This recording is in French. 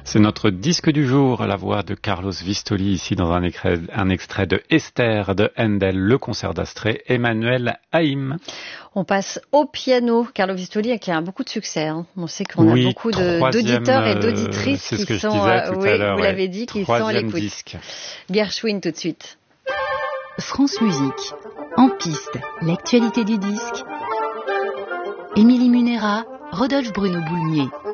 C'est notre disque du jour, la voix de Carlos Vistoli, ici dans un extrait de Esther de Handel, le concert d'Astrée, Emmanuel Haïm. On passe au piano. Carlo Vistoli qui a beaucoup de succès. On sait qu'on a beaucoup d'auditeurs et d'auditrices qui sont, vous l'avez dit, qui sont à l'écoute. Disque. Gershwin tout de suite. France Musique, en piste, l'actualité du disque. Émilie Munera, Rodolphe Bruno Boulmier.